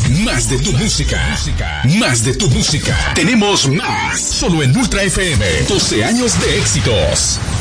Más de tu música. Más de tu música. Tenemos más. Solo en Ultra FM. 12 años de éxitos.